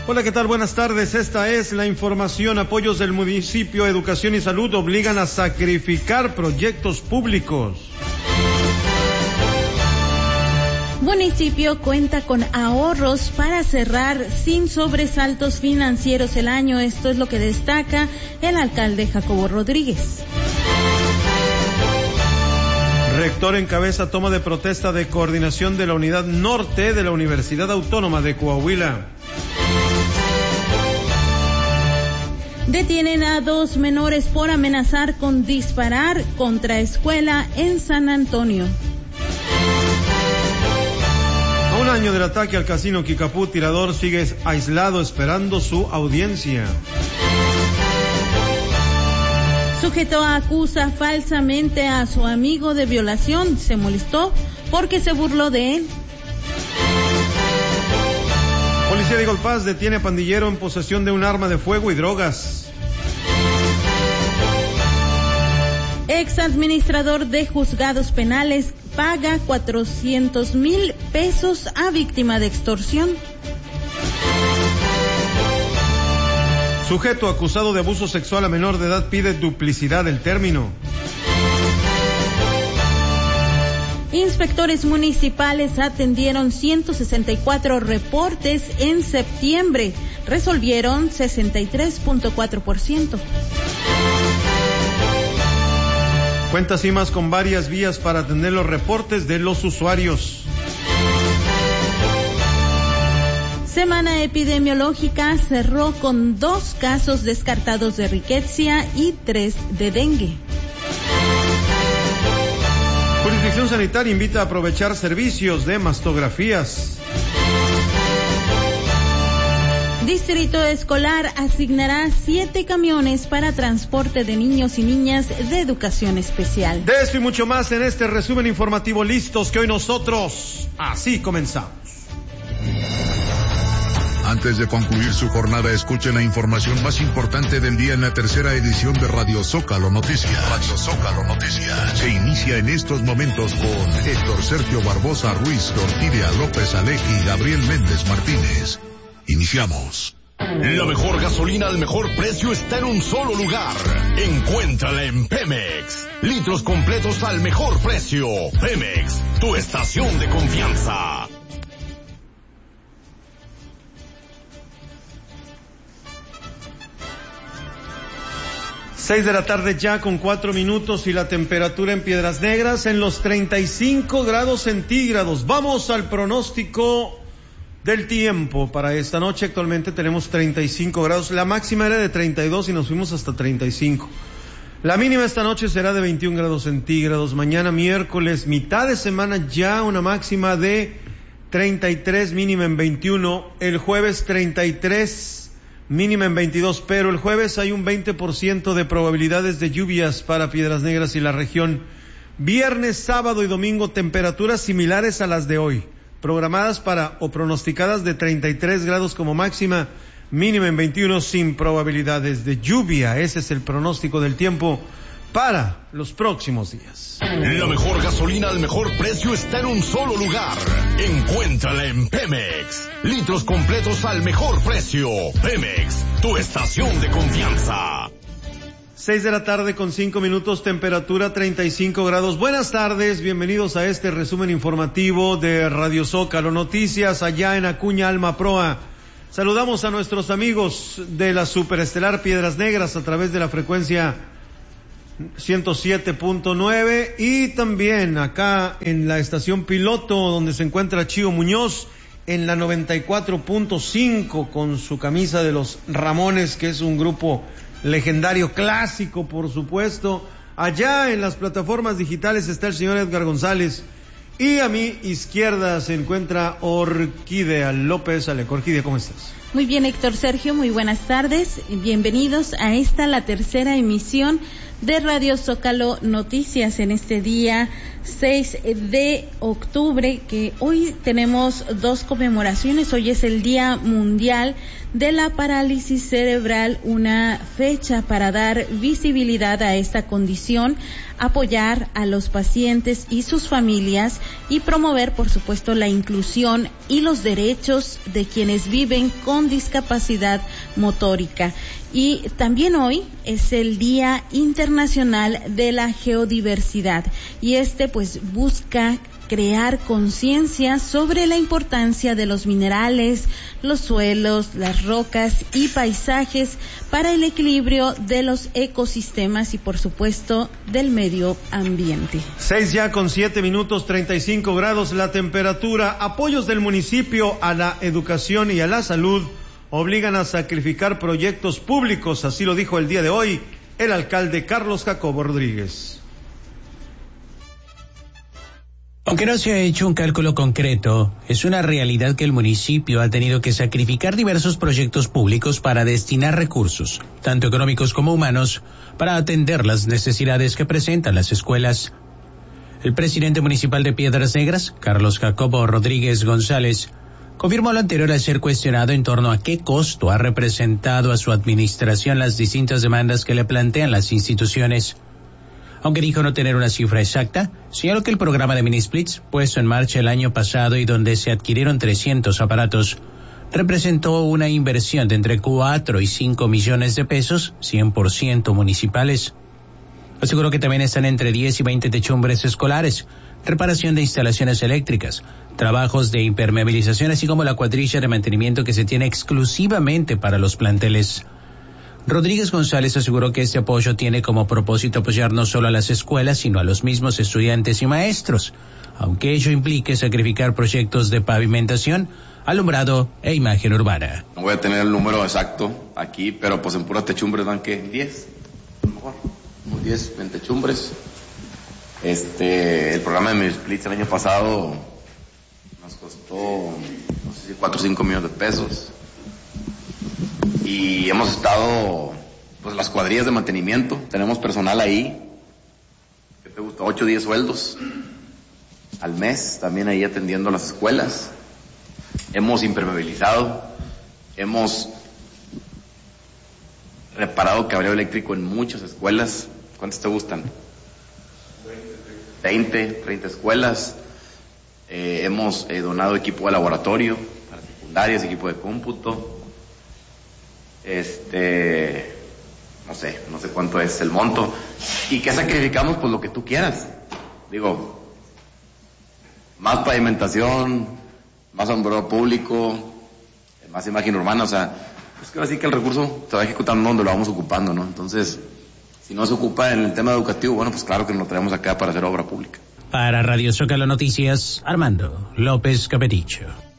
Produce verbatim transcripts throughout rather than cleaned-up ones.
Hola, ¿qué tal? Buenas tardes. Esta es la información. Apoyos del municipio, Educación y Salud obligan a sacrificar proyectos públicos. Municipio cuenta con ahorros para cerrar sin sobresaltos financieros el año. Esto es lo que destaca el alcalde Jacobo Rodríguez. Rector encabeza toma de protesta de coordinación de la Unidad Norte de la Universidad Autónoma de Coahuila. Detienen a dos menores por amenazar con disparar contra escuela en San Antonio. A un año del ataque al casino Kikapú, tirador sigue aislado esperando su audiencia. Sujeto acusa falsamente a su amigo de violación. Se molestó porque se burló de él. Policía de Golpaz detiene a pandillero en posesión de un arma de fuego y drogas. Ex administrador de juzgados penales paga cuatrocientos mil pesos a víctima de extorsión. Sujeto acusado de abuso sexual a menor de edad pide duplicidad del término. Inspectores municipales atendieron ciento sesenta y cuatro reportes en septiembre. Resolvieron sesenta y tres punto cuatro por ciento. Cuenta CIMAS con varias vías para atender los reportes de los usuarios. Semana epidemiológica cerró con dos casos descartados de riqueza y tres de dengue. Jurisdicción Sanitaria invita a aprovechar servicios de mastografías. Distrito Escolar asignará siete camiones para transporte de niños y niñas de educación especial. De esto y mucho más en este resumen informativo. Listos que hoy nosotros así comenzamos. Antes de concluir su jornada, escuchen la información más importante del día en la tercera edición de Radio Zócalo Noticias. Radio Zócalo Noticias. Se inicia en estos momentos con Héctor Sergio Barbosa Ruiz, Orquídea López Alecki y Gabriel Méndez Martínez. Iniciamos. La mejor gasolina al mejor precio está en un solo lugar. Encuéntrala en Pemex. Litros completos al mejor precio. Pemex, tu estación de confianza. Seis de la tarde ya con cuatro minutos y la temperatura en Piedras Negras en los treinta y cinco grados centígrados. Vamos al pronóstico del tiempo para esta noche. Actualmente tenemos treinta y cinco grados. La máxima era de treinta y dos y nos fuimos hasta treinta y cinco. La mínima esta noche será de veintiún grados centígrados. Mañana miércoles, mitad de semana ya una máxima de treinta y tres, mínima en veintiuno. El jueves treinta y tres. Mínima en veintidós, pero el jueves hay un veinte por ciento de probabilidades de lluvias para Piedras Negras y la región. Viernes, sábado y domingo, temperaturas similares a las de hoy, programadas para o pronosticadas de treinta y tres grados como máxima, mínima en veintiuno, sin probabilidades de lluvia. Ese es el pronóstico del tiempo para los próximos días. La mejor gasolina al mejor precio está en un solo lugar. Encuéntrala en Pemex. Litros completos al mejor precio. Pemex, tu estación de confianza. Seis de la tarde con cinco minutos, temperatura treinta y cinco grados. Buenas tardes, bienvenidos a este resumen informativo de Radio Zócalo Noticias allá en Acuña, Alma Proa. Saludamos a nuestros amigos de la Superestelar Piedras Negras a través de la frecuencia ciento siete punto nueve y también acá en la estación piloto donde se encuentra Chío Muñoz en la noventa y cuatro punto cinco con su camisa de los Ramones, que es un grupo legendario clásico, por supuesto. Allá en las plataformas digitales está el señor Edgar González y a mi izquierda se encuentra Orquídea López Alecki. Orquídea, ¿cómo estás? Muy bien, Héctor Sergio, muy buenas tardes. Bienvenidos a esta, la tercera emisión de Radio Zócalo Noticias en este día seis de octubre, que hoy tenemos dos conmemoraciones. Hoy es el Día Mundial de la Parálisis Cerebral, una fecha para dar visibilidad a esta condición, apoyar a los pacientes y sus familias y promover, por supuesto, la inclusión y los derechos de quienes viven con discapacidad motórica. Y también hoy es el Día Internacional de la Geodiversidad, y este pues busca crear conciencia sobre la importancia de los minerales, los suelos, las rocas y paisajes para el equilibrio de los ecosistemas y, por supuesto, del medio ambiente. Seis ya con siete minutos, treinta y cinco grados la temperatura. Apoyos del municipio a la educación y a la salud obligan a sacrificar proyectos públicos, así lo dijo el día de hoy el alcalde Carlos Jacobo Rodríguez. Aunque no se ha hecho un cálculo concreto, es una realidad que el municipio ha tenido que sacrificar diversos proyectos públicos para destinar recursos, tanto económicos como humanos, para atender las necesidades que presentan las escuelas. El presidente municipal de Piedras Negras, Carlos Jacobo Rodríguez González, confirmó lo anterior al ser cuestionado en torno a qué costo ha representado a su administración las distintas demandas que le plantean las instituciones. Aunque dijo no tener una cifra exacta, señaló que el programa de mini-splits, puesto en marcha el año pasado y donde se adquirieron trescientos aparatos, representó una inversión de entre cuatro y cinco millones de pesos, cien por ciento municipales. Aseguró que también están entre diez y veinte techumbres escolares, reparación de instalaciones eléctricas, trabajos de impermeabilización, así como la cuadrilla de mantenimiento que se tiene exclusivamente para los planteles. Rodríguez González aseguró que este apoyo tiene como propósito apoyar no solo a las escuelas, sino a los mismos estudiantes y maestros, aunque ello implique sacrificar proyectos de pavimentación, alumbrado e imagen urbana. No voy a tener el número exacto aquí, pero pues en puras techumbres dan que diez, mejor, unos diez, veinte techumbres. Este, el programa de mini-splits el año pasado nos costó, no sé si cuatro o cinco millones de pesos. Y hemos estado, pues las cuadrillas de mantenimiento, tenemos personal ahí, ¿qué te gusta? ocho o diez sueldos al mes, también ahí atendiendo las escuelas. Hemos impermeabilizado, hemos reparado cableo eléctrico en muchas escuelas. ¿Cuántas te gustan? veinte, treinta escuelas. Eh, hemos eh, donado equipo de laboratorio para secundarias, equipo de cómputo. Este, no sé, no sé cuánto es el monto. ¿Y qué sacrificamos? Pues lo que tú quieras. Digo, más pavimentación, más alumbrado público, más imagen urbana, o sea, pues quiero decir que el recurso se va ejecutando donde lo vamos ocupando, ¿no? Entonces, si no se ocupa en el tema educativo, bueno, pues claro que nos lo traemos acá para hacer obra pública. Para Radio Zócalo Noticias, Armando López Capeticho.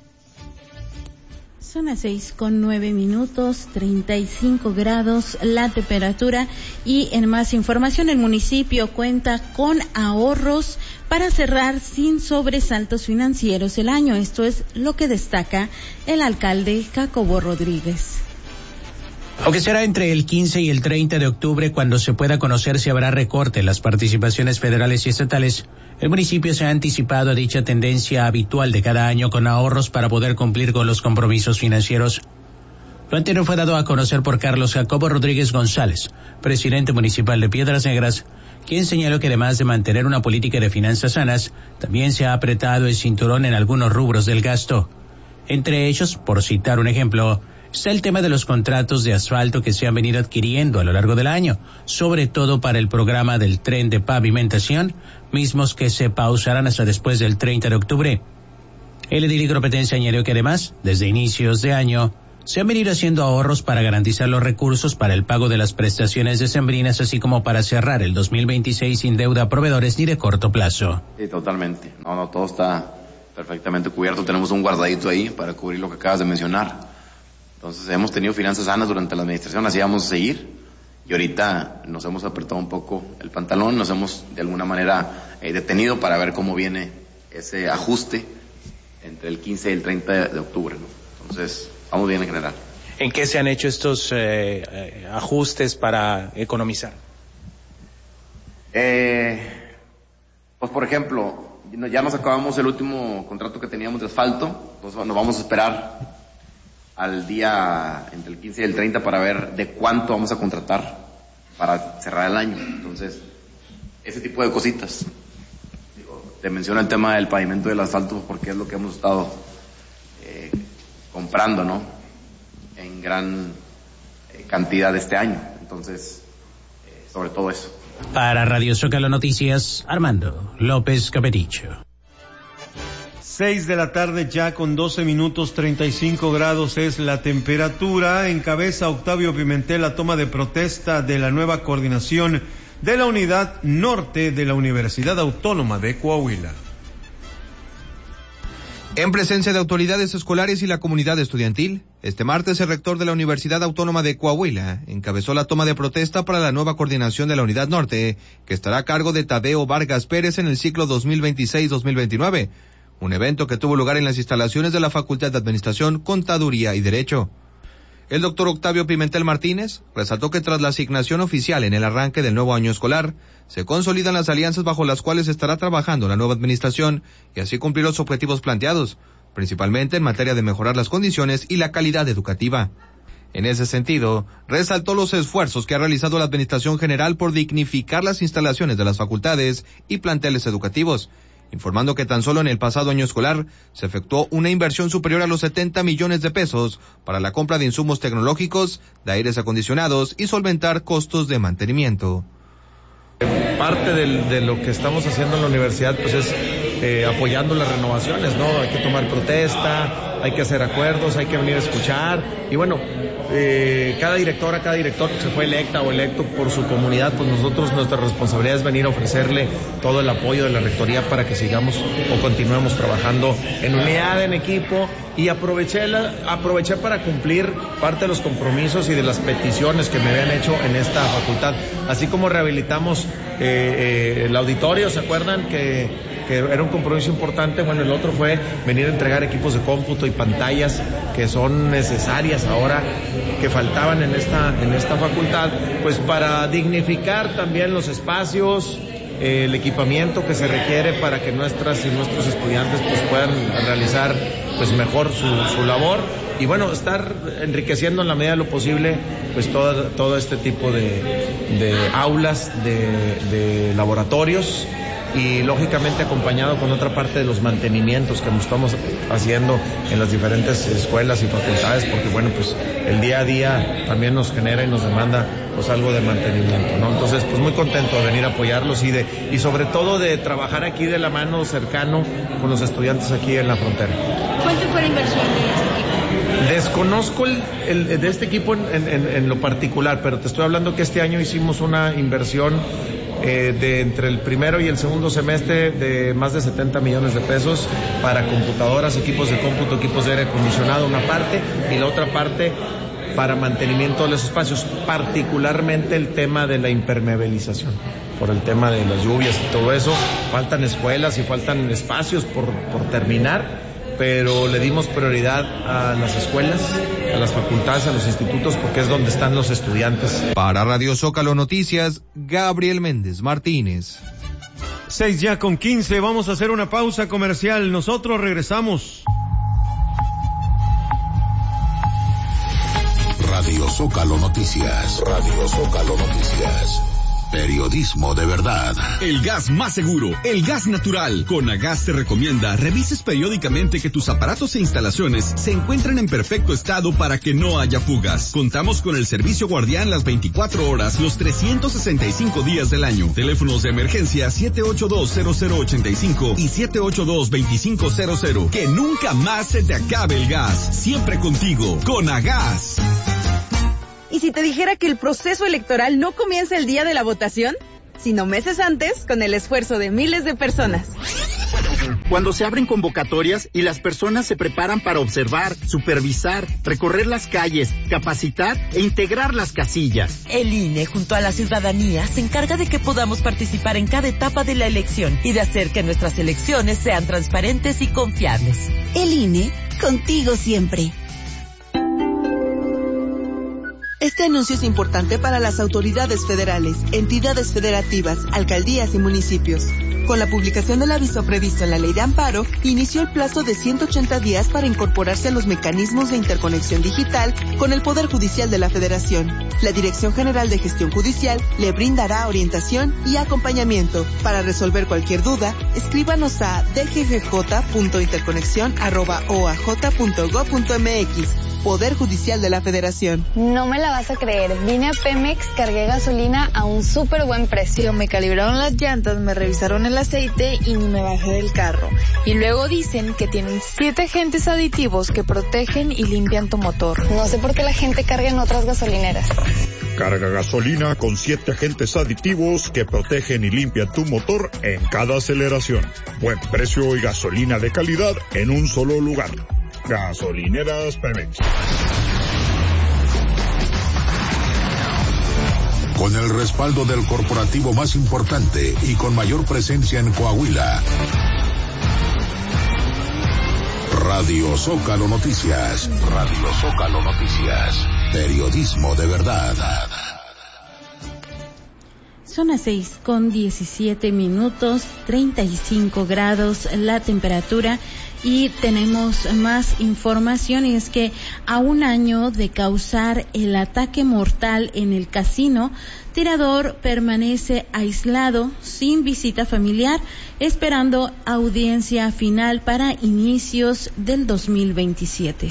Son las seis con nueve minutos, treinta y cinco grados la temperatura. Y en más información, el municipio cuenta con ahorros para cerrar sin sobresaltos financieros el año. Esto es lo que destaca el alcalde Jacobo Rodríguez. Aunque será entre el quince y el treinta de octubre cuando se pueda conocer si habrá recorte en las participaciones federales y estatales, el municipio se ha anticipado a dicha tendencia habitual de cada año con ahorros para poder cumplir con los compromisos financieros. Lo anterior fue dado a conocer por Carlos Jacobo Rodríguez González, presidente municipal de Piedras Negras, quien señaló que además de mantener una política de finanzas sanas, también se ha apretado el cinturón en algunos rubros del gasto. Entre ellos, por citar un ejemplo, está el tema de los contratos de asfalto que se han venido adquiriendo a lo largo del año, sobre todo para el programa del tren de pavimentación, mismos que se pausarán hasta después del treinta de octubre. El edil Competencia añadió que además, desde inicios de año, se han venido haciendo ahorros para garantizar los recursos para el pago de las prestaciones decembrinas, así como para cerrar el dos mil veintiséis sin deuda a proveedores ni de corto plazo. Sí, totalmente. No, no, todo está perfectamente cubierto. Tenemos un guardadito ahí para cubrir lo que acabas de mencionar. Entonces hemos tenido finanzas sanas durante la administración, así vamos a seguir, y ahorita nos hemos apretado un poco el pantalón, nos hemos de alguna manera eh, detenido para ver cómo viene ese ajuste entre el quince y el treinta de octubre, ¿no? Entonces, vamos bien en general. ¿En qué se han hecho estos eh, ajustes para economizar? Eh, pues por ejemplo, ya nos acabamos el último contrato que teníamos de asfalto, entonces nos vamos a esperar al día entre el quince y el treinta para ver de cuánto vamos a contratar para cerrar el año. Entonces, ese tipo de cositas. Digo, te menciono el tema del pavimento del asfalto porque es lo que hemos estado eh, comprando, ¿no? En gran eh, cantidad este año. Entonces, eh, sobre todo eso. Para Radio Zócalo Noticias, Armando López Capericho. Seis de la tarde ya con doce minutos, treinta y cinco grados es la temperatura. Encabeza Octavio Pimentel la toma de protesta de la nueva coordinación de la Unidad Norte de la Universidad Autónoma de Coahuila. En presencia de autoridades escolares y la comunidad estudiantil, este martes el rector de la Universidad Autónoma de Coahuila encabezó la toma de protesta para la nueva coordinación de la Unidad Norte, que estará a cargo de Tadeo Vargas Pérez en el ciclo dos mil veintiséis dos mil veintinueve, un evento que tuvo lugar en las instalaciones de la Facultad de Administración, Contaduría y Derecho. El doctor Octavio Pimentel Martínez resaltó que tras la asignación oficial en el arranque del nuevo año escolar, se consolidan las alianzas bajo las cuales estará trabajando la nueva administración y así cumplir los objetivos planteados, principalmente en materia de mejorar las condiciones y la calidad educativa. En ese sentido, resaltó los esfuerzos que ha realizado la Administración General por dignificar las instalaciones de las facultades y planteles educativos, informando que tan solo en el pasado año escolar se efectuó una inversión superior a los setenta millones de pesos para la compra de insumos tecnológicos, de aires acondicionados y solventar costos de mantenimiento. Parte del, de lo que estamos haciendo en la universidad pues es eh, apoyando las renovaciones, ¿no? Hay que tomar protesta, hay que hacer acuerdos, hay que venir a escuchar y bueno, eh, cada directora, cada director que se fue electa o electo por su comunidad, pues nosotros nuestra responsabilidad es venir a ofrecerle todo el apoyo de la rectoría para que sigamos o continuemos trabajando en unidad, en equipo y aproveché, la, aproveché para cumplir parte de los compromisos y de las peticiones que me habían hecho en esta facultad, así como rehabilitamos eh, eh, el auditorio, ¿se acuerdan? Que, que era un compromiso importante. Bueno, el otro fue venir a entregar equipos de cómputo y pantallas que son necesarias ahora, que faltaban en esta, en esta facultad, pues para dignificar también los espacios, eh, el equipamiento que se requiere para que nuestras y nuestros estudiantes pues puedan realizar pues mejor su, su labor y bueno, estar enriqueciendo en la medida de lo posible pues todo, todo este tipo de, de aulas, de, de laboratorios y lógicamente acompañado con otra parte de los mantenimientos que nos estamos haciendo en las diferentes escuelas y facultades, porque bueno, pues el día a día también nos genera y nos demanda pues algo de mantenimiento, ¿no? Entonces, pues muy contento de venir a apoyarlos y de y sobre todo de trabajar aquí de la mano cercano con los estudiantes aquí en la frontera. ¿Cuánto fue la inversión de este equipo? Desconozco el, el de este equipo en, en, en lo particular, pero te estoy hablando que este año hicimos una inversión Eh, de entre el primero y el segundo semestre de más de setenta millones de pesos para computadoras, equipos de cómputo, equipos de aire acondicionado, una parte, y la otra parte para mantenimiento de los espacios, particularmente el tema de la impermeabilización, por el tema de las lluvias y todo eso. Faltan escuelas y faltan espacios por, por terminar, pero le dimos prioridad a las escuelas, a las facultades, a los institutos, porque es donde están los estudiantes. Para Radio Zócalo Noticias, Gabriel Méndez Martínez. Seis ya con quince, vamos a hacer una pausa comercial, nosotros regresamos. Radio Zócalo Noticias, Radio Zócalo Noticias. Periodismo de verdad. El gas más seguro, el gas natural. Conagas te recomienda revises periódicamente que tus aparatos e instalaciones se encuentren en perfecto estado para que no haya fugas. Contamos con el servicio guardián las veinticuatro horas, los trescientos sesenta y cinco días del año. Teléfonos de emergencia siete ocho dos cero cero ocho cinco y siete ocho dos dos cinco cero cero. Que nunca más se te acabe el gas. Siempre contigo, Conagas. ¿Y si te dijera que el proceso electoral no comienza el día de la votación, sino meses antes, con el esfuerzo de miles de personas? Cuando se abren convocatorias y las personas se preparan para observar, supervisar, recorrer las calles, capacitar e integrar las casillas. El I N E, junto a la ciudadanía, se encarga de que podamos participar en cada etapa de la elección y de hacer que nuestras elecciones sean transparentes y confiables. El I N E, contigo siempre. Este anuncio es importante para las autoridades federales, entidades federativas, alcaldías y municipios. Con la publicación del aviso previsto en la Ley de Amparo, inició el plazo de ciento ochenta días para incorporarse a los mecanismos de interconexión digital con el Poder Judicial de la Federación. La Dirección General de Gestión Judicial le brindará orientación y acompañamiento. Para resolver cualquier duda, escríbanos a d g g j punto interconexión arroba o a j punto gob punto m x. Poder Judicial de la Federación. No me la vas a creer. Vine a Pemex, cargué gasolina a un súper buen precio. Me calibraron las llantas, me revisaron el aceite y ni me bajé del carro. Y luego dicen que tienen siete agentes aditivos que protegen y limpian tu motor. No sé por qué la gente carga en otras gasolineras. Carga gasolina con siete agentes aditivos que protegen y limpian tu motor en cada aceleración. Buen precio y gasolina de calidad en un solo lugar. Gasolineras Pemex. Con el respaldo del corporativo más importante y con mayor presencia en Coahuila. Radio Zócalo Noticias. Radio Zócalo Noticias. Periodismo de verdad. Son las seis con diecisiete minutos, treinta y cinco grados la temperatura. Y tenemos más información, y es que a un año de causar el ataque mortal en el casino, Tirador permanece aislado, sin visita familiar, esperando audiencia final para inicios del dos mil veintisiete.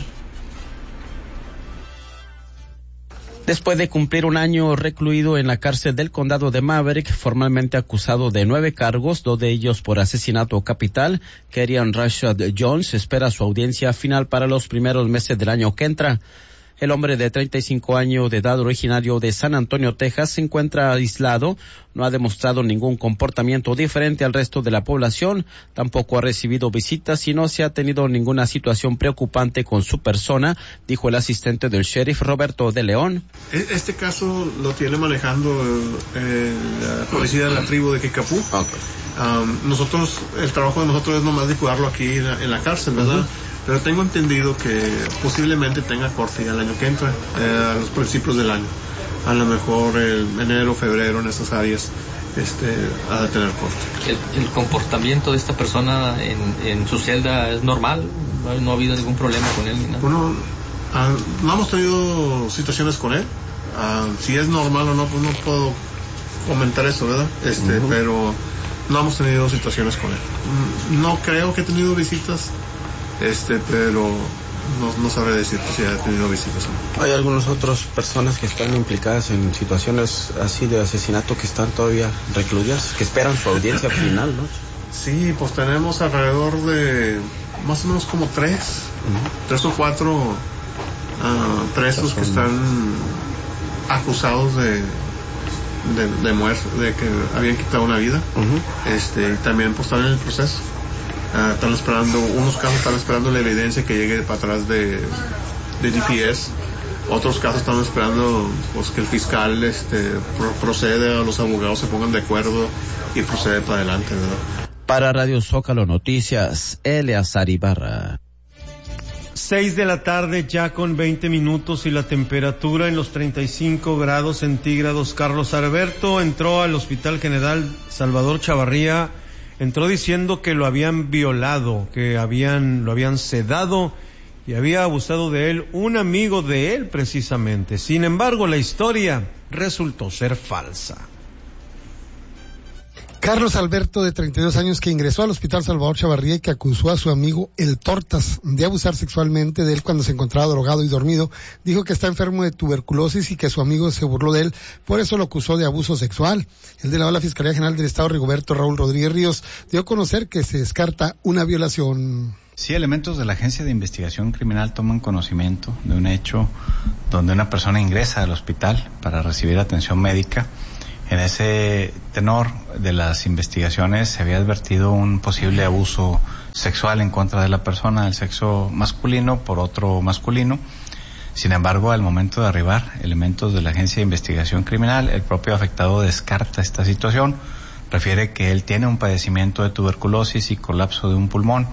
Después de cumplir un año recluido en la cárcel del condado de Maverick, formalmente acusado de nueve cargos, dos de ellos por asesinato capital, Kerrion Rashad Jones espera su audiencia final para los primeros meses del año que entra. El hombre de treinta y cinco años de edad, originario de San Antonio, Texas, se encuentra aislado, no ha demostrado ningún comportamiento diferente al resto de la población, tampoco ha recibido visitas y no se ha tenido ninguna situación preocupante con su persona, dijo el asistente del sheriff Roberto de León. Este caso lo tiene manejando eh, la policía de la tribu de Kickapoo. Okay. Um, nosotros, el trabajo de nosotros es nomás de cuidarlo aquí en la, en la cárcel, ¿verdad? Uh-huh. Pero tengo entendido que posiblemente tenga corte ya el año que entra, eh, a los principios del año. A lo mejor el enero, febrero, en estas áreas, este, ha de tener corte. ¿El, el comportamiento de esta persona en, en su celda es normal? ¿No, no ha habido ningún problema con él ni nada? Bueno, uh, no hemos tenido situaciones con él. Uh, si es normal o no, pues no puedo comentar eso, ¿verdad? Este, uh-huh. Pero no hemos tenido situaciones con él. No creo que he tenido visitas. Este, pero no, no sabré decirte si ha tenido visitas. ¿Hay algunas otras personas que están implicadas en situaciones así de asesinato que están todavía recluidas, que esperan su audiencia final, no? Sí, pues tenemos alrededor de más o menos como tres, uh-huh. tres o cuatro uh, presos que están acusados de de, de muerte, de que habían quitado una vida. Uh-huh. Este, y también pues están en el proceso. Uh, están esperando, unos casos están esperando la evidencia que llegue para atrás de, de D P S, otros casos están esperando pues que el fiscal este pro, procede, a los abogados se pongan de acuerdo y procede para adelante, ¿verdad? Para Radio Zócalo Noticias, Eleazar Ibarra. Seis de la tarde ya con veinte minutos y la temperatura en los treinta y cinco grados centígrados. Carlos Alberto entró al Hospital General Salvador Chavarría. Entró diciendo que lo habían violado, que habían, lo habían sedado y había abusado de él un amigo de él precisamente. Sin embargo, la historia resultó ser falsa. Carlos Alberto, de treinta y dos años, que ingresó al Hospital Salvador Chavarría y que acusó a su amigo El Tortas de abusar sexualmente de él cuando se encontraba drogado y dormido, dijo que está enfermo de tuberculosis y que su amigo se burló de él, por eso lo acusó de abuso sexual. El delegado de la Fiscalía General del Estado, Rigoberto Raúl Rodríguez Ríos, dio a conocer que se descarta una violación. Sí, elementos de la Agencia de Investigación Criminal toman conocimiento de un hecho donde una persona ingresa al hospital para recibir atención médica. En ese tenor de las investigaciones se había advertido un posible abuso sexual en contra de la persona del sexo masculino por otro masculino. Sin embargo, al momento de arribar elementos de la Agencia de Investigación Criminal, el propio afectado descarta esta situación, refiere que él tiene un padecimiento de tuberculosis y colapso de un pulmón,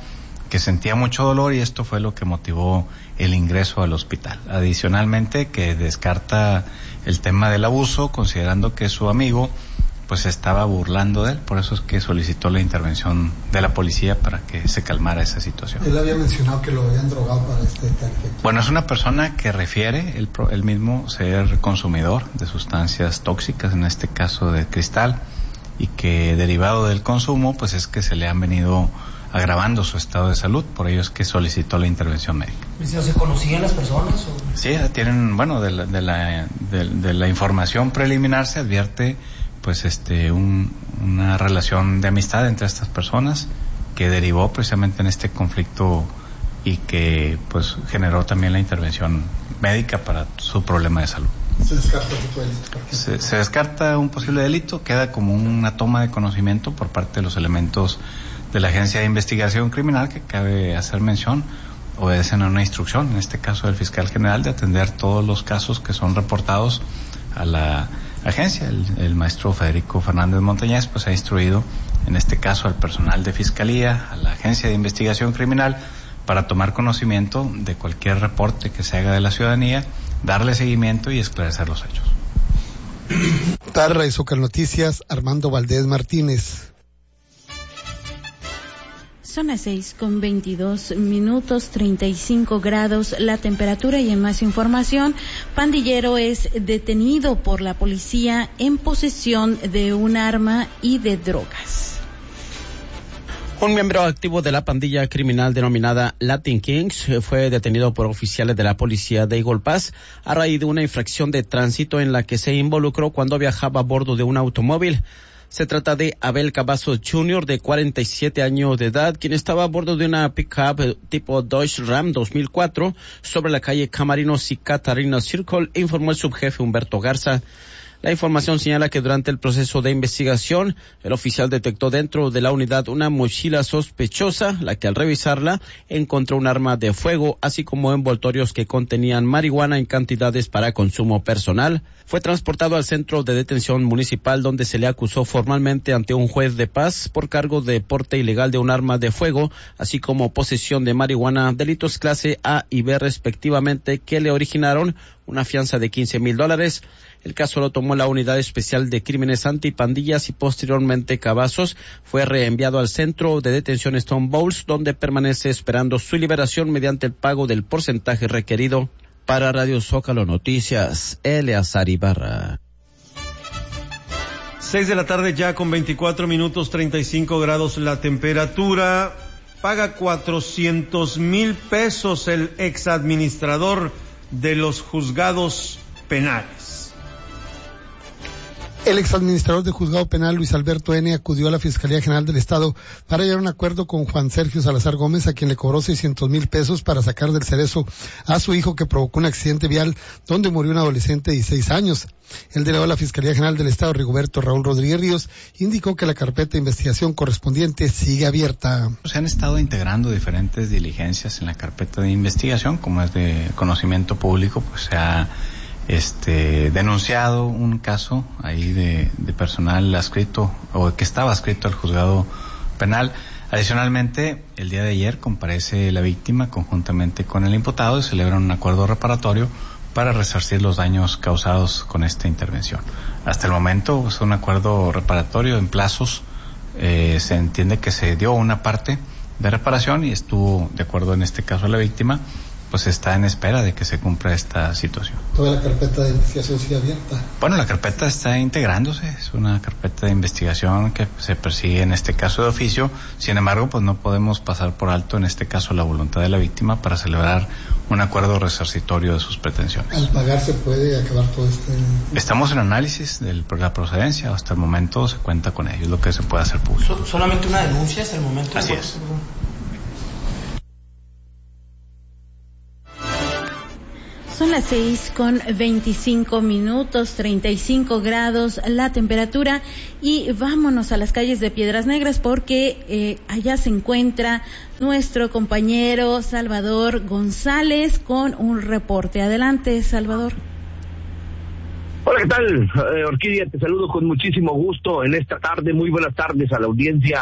que sentía mucho dolor y esto fue lo que motivó el ingreso al hospital. Adicionalmente, que descarta el tema del abuso, considerando que su amigo pues estaba burlando de él, por eso es que solicitó la intervención de la policía para que se calmara esa situación. Él había mencionado que lo habían drogado para este efecto. Bueno, es una persona que refiere él, él mismo ser consumidor de sustancias tóxicas, en este caso de cristal, y que derivado del consumo pues es que se le han venido agravando su estado de salud, por ello es que solicitó la intervención médica. ¿Se conocían las personas? O? Sí, tienen, bueno, de la, de la, de, de la información preliminar se advierte pues este un, una relación de amistad entre estas personas que derivó precisamente en este conflicto y que pues generó también la intervención médica para su problema de salud. ¿Se descarta un tipo de delito? Se, se descarta un posible delito, queda como una toma de conocimiento por parte de los elementos de la Agencia de Investigación Criminal, que cabe hacer mención, obedecen a una instrucción, en este caso del fiscal general, de atender todos los casos que son reportados a la agencia. El, el maestro Federico Fernández Montañez pues ha instruido en este caso al personal de fiscalía, a la Agencia de Investigación Criminal, para tomar conocimiento de cualquier reporte que se haga de la ciudadanía, darle seguimiento y esclarecer los hechos. Tarra y Zócalo Noticias, Armando Valdés Martínez. Son las seis con veintidós minutos, treinta y cinco grados la temperatura, y en más información, pandillero es detenido por la policía en posesión de un arma y de drogas. Un miembro activo de la pandilla criminal denominada Latin Kings fue detenido por oficiales de la policía de Eagle Pass a raíz de una infracción de tránsito en la que se involucró cuando viajaba a bordo de un automóvil. Se trata de Abel Cavazos junior, de cuarenta y siete años de edad, quien estaba a bordo de una pick-up tipo Dodge Ram dos mil cuatro sobre la calle Camarinos y Catarina Circle, informó el subjefe Humberto Garza. La información señala que durante el proceso de investigación, el oficial detectó dentro de la unidad una mochila sospechosa, la que al revisarla encontró un arma de fuego, así como envoltorios que contenían marihuana en cantidades para consumo personal. Fue transportado al centro de detención municipal, donde se le acusó formalmente ante un juez de paz por cargo de porte ilegal de un arma de fuego, así como posesión de marihuana, delitos clase A y B respectivamente, que le originaron una fianza de quince mil dólares. El caso lo tomó la Unidad Especial de Crímenes Antipandillas y posteriormente Cavazos fue reenviado al centro de detención Stone Bowls, donde permanece esperando su liberación mediante el pago del porcentaje requerido. Para Radio Zócalo Noticias, Eleazar Ibarra. Seis de la tarde ya con veinticuatro minutos, treinta y cinco grados la temperatura. Paga cuatrocientos mil pesos el exadministrador de los juzgados penales. El exadministrador de juzgado penal Luis Alberto N. acudió a la Fiscalía General del Estado para llegar a un acuerdo con Juan Sergio Salazar Gómez, a quien le cobró seiscientos mil pesos para sacar del cerezo a su hijo, que provocó un accidente vial donde murió un adolescente de dieciséis años. El delegado de la Fiscalía General del Estado, Rigoberto Raúl Rodríguez Ríos, indicó que la carpeta de investigación correspondiente sigue abierta. Se han estado integrando diferentes diligencias en la carpeta de investigación, como es de conocimiento público, pues se ha este denunciado un caso ahí de, de personal adscrito o que estaba adscrito al juzgado penal. Adicionalmente, el día de ayer comparece la víctima conjuntamente con el imputado y celebran un acuerdo reparatorio para resarcir los daños causados con esta intervención. Hasta el momento es un acuerdo reparatorio en plazos. Eh, se entiende que se dio una parte de reparación y estuvo de acuerdo en este caso la víctima, pues está en espera de que se cumpla esta situación. ¿Toda la carpeta de investigación sigue abierta? Bueno, la carpeta está integrándose, es una carpeta de investigación que se persigue en este caso de oficio. Sin embargo, pues no podemos pasar por alto en este caso la voluntad de la víctima para celebrar un acuerdo resarcitorio de sus pretensiones. ¿Al pagar se puede acabar todo este...? Estamos en análisis de la procedencia, hasta el momento se cuenta con ello, es lo que se puede hacer público. ¿Solamente una denuncia hasta el momento? Así es. Son las seis con veinticinco minutos, treinta y cinco grados la temperatura, y vámonos a las calles de Piedras Negras porque eh, allá se encuentra nuestro compañero Salvador González con un reporte. Adelante, Salvador. Hola, ¿qué tal? Eh, Orquídea, te saludo con muchísimo gusto en esta tarde. Muy buenas tardes a la audiencia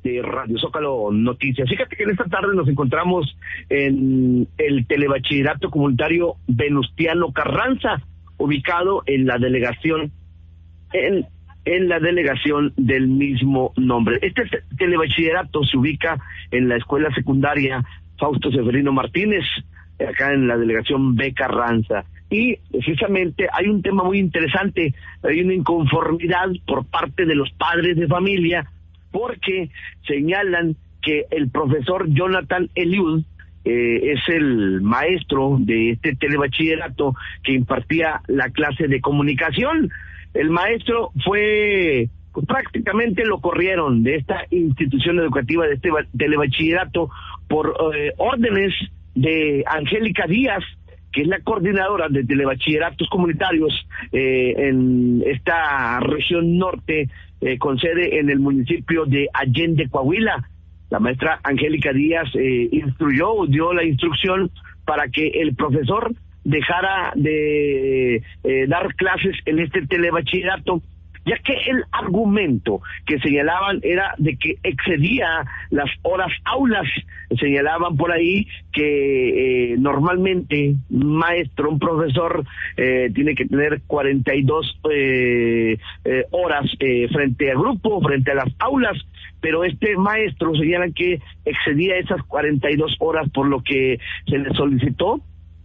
de Radio Zócalo Noticias. Fíjate que en esta tarde nos encontramos en el Telebachillerato Comunitario Venustiano Carranza, ubicado en la delegación en, en la delegación del mismo nombre. Este telebachillerato se ubica en la escuela secundaria Fausto Severino Martínez, acá en la delegación B Carranza. Y precisamente hay un tema muy interesante, hay una inconformidad por parte de los padres de familia, porque señalan que el profesor Jonathan Eliud eh, es el maestro de este telebachillerato que impartía la clase de comunicación. El maestro fue, pues, prácticamente lo corrieron de esta institución educativa, de este telebachillerato, por eh, órdenes de Angélica Díaz, que es la coordinadora de telebachilleratos comunitarios eh, en esta región norte, eh, con sede en el municipio de Allende, Coahuila. La maestra Angélica Díaz eh, instruyó, dio la instrucción para que el profesor dejara de eh, dar clases en este telebachillerato, ya que el argumento que señalaban era de que excedía las horas aulas. Señalaban por ahí que eh, normalmente un maestro, un profesor, eh, tiene que tener cuarenta y dos eh, eh, horas eh, frente al grupo, frente a las aulas, pero este maestro señalan que excedía esas cuarenta y dos horas, por lo que se le solicitó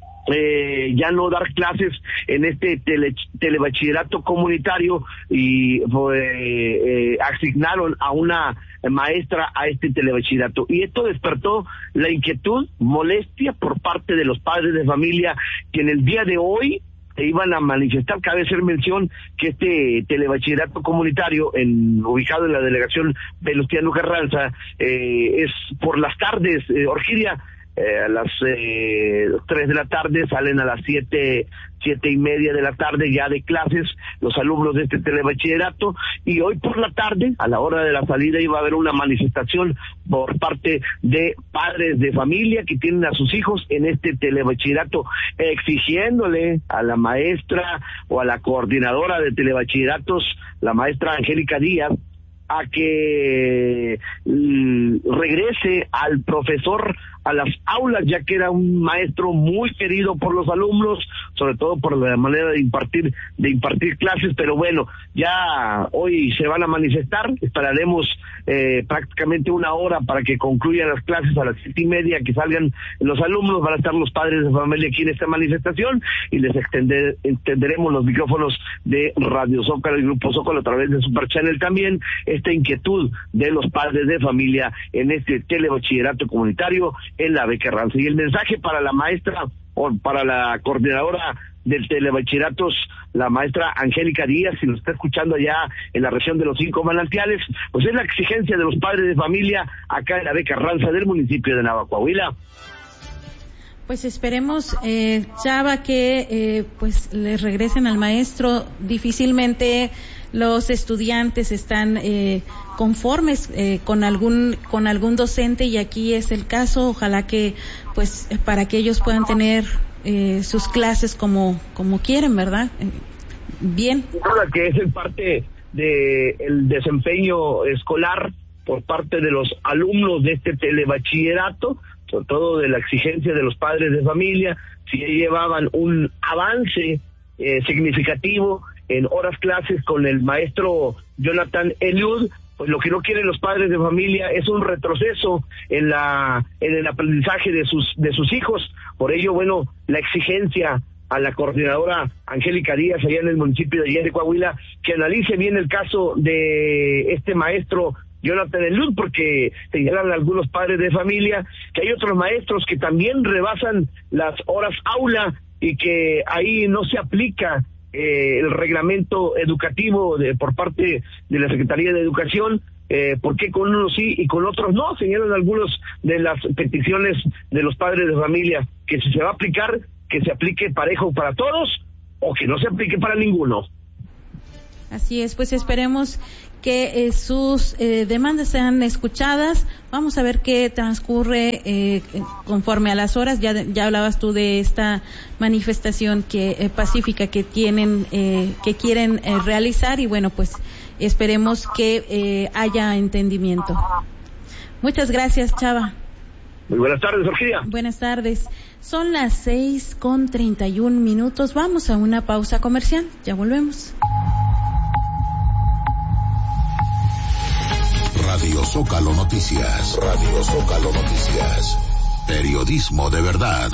Eh, ya no dar clases en este tele, telebachillerato comunitario y eh, eh, asignaron a una maestra a este telebachillerato, y esto despertó la inquietud, molestia por parte de los padres de familia, que en el día de hoy se iban a manifestar. Cabe hacer mención que este telebachillerato comunitario en, ubicado en la delegación Venustiano Carranza eh, es por las tardes, eh, Orquídea. Eh, a las eh, tres de la tarde, salen a las siete, siete y media de la tarde ya de clases los alumnos de este telebachillerato, y hoy por la tarde, a la hora de la salida, iba a haber una manifestación por parte de padres de familia que tienen a sus hijos en este telebachillerato, exigiéndole a la maestra o a la coordinadora de telebachilleratos, la maestra Angélica Díaz, a que mm, regrese al profesor a las aulas, ya que era un maestro muy querido por los alumnos, sobre todo por la manera de impartir de impartir clases. Pero bueno, ya hoy se van a manifestar, esperaremos eh, prácticamente una hora para que concluyan las clases. A las siete y media que salgan los alumnos, van a estar los padres de familia aquí en esta manifestación, y les extender, extenderemos los micrófonos de Radio Zócalo y Grupo Zócalo a través de Super Channel también esta inquietud de los padres de familia en este telebachillerato comunitario en la B Carranza. Y el mensaje para la maestra o para la coordinadora del telebachilleratos, la maestra Angélica Díaz, si nos está escuchando allá en la región de los Cinco Manantiales, pues es la exigencia de los padres de familia acá en la B Carranza del municipio de Nava, Coahuila. Pues esperemos, eh, Chava, que eh, pues les regresen al maestro. Difícilmente los estudiantes están eh, conformes eh, con algún con algún docente, y aquí es el caso. Ojalá que pues para que ellos puedan tener eh, sus clases como como quieren, ¿verdad? Eh, bien. Que es en parte de el desempeño escolar por parte de los alumnos de este telebachillerato, sobre todo de la exigencia de los padres de familia, si ya llevaban un avance eh, significativo en horas clases con el maestro Jonathan Eliud, pues lo que no quieren los padres de familia es un retroceso en la en el aprendizaje de sus de sus hijos. Por ello, bueno, la exigencia a la coordinadora Angélica Díaz allá en el municipio de Allende, Coahuila, que analice bien el caso de este maestro Jonathan Eliud, porque señalan algunos padres de familia que hay otros maestros que también rebasan las horas aula y que ahí no se aplica eh, el reglamento educativo de, por parte de la Secretaría de Educación. Eh, ¿Por qué con unos sí y con otros no? Señalan algunos de las peticiones de los padres de familia, que si se va a aplicar, que se aplique parejo para todos o que no se aplique para ninguno. Así es, pues esperemos que eh, sus eh, demandas sean escuchadas. Vamos a ver qué transcurre eh, conforme a las horas. Ya ya hablabas tú de esta manifestación que eh, pacífica que tienen, eh, que quieren eh, realizar, y bueno, pues esperemos que eh, haya entendimiento. Muchas gracias, Chava. Muy buenas tardes, Orquídea. Buenas tardes. Son las seis con treinta y un minutos. Vamos a una pausa comercial. Ya volvemos. Radio Zócalo Noticias. Radio Zócalo Noticias. Periodismo de verdad.